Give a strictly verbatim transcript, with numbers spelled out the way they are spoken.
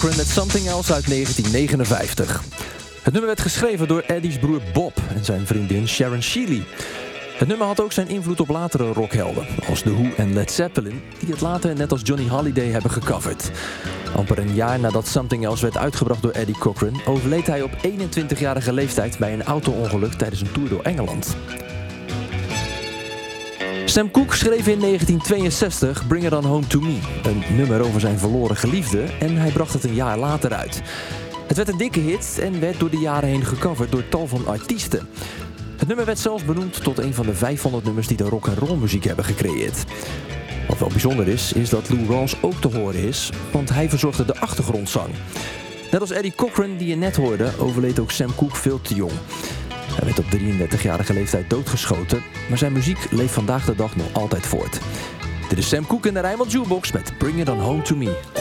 Cochran met Something Else uit negentien negenenvijftig. Het nummer werd geschreven door Eddie's broer Bob en zijn vriendin Sharon Sheeley. Het nummer had ook zijn invloed op latere rockhelden, als The Who en Led Zeppelin, die het later net als Johnny Hallyday hebben gecoverd. Amper een jaar nadat Something Else werd uitgebracht door Eddie Cochran, overleed hij op eenentwintigjarige leeftijd bij een auto-ongeluk tijdens een tour door Engeland. Sam Cooke schreef in negentien tweeënzestig Bring It On Home To Me, een nummer over zijn verloren geliefde, en hij bracht het een jaar later uit. Het werd een dikke hit en werd door de jaren heen gecoverd door tal van artiesten. Het nummer werd zelfs benoemd tot een van de vijfhonderd nummers die de rock en roll muziek hebben gecreëerd. Wat wel bijzonder is, is dat Lou Rawls ook te horen is, want hij verzorgde de achtergrondzang. Net als Eddie Cochran, die je net hoorde, overleed ook Sam Cooke veel te jong. Hij werd op drieëndertigjarige leeftijd doodgeschoten, maar zijn muziek leeft vandaag de dag nog altijd voort. Dit is Sam Cooke in de Rijnmond Jukebox met Bring It On Home To Me.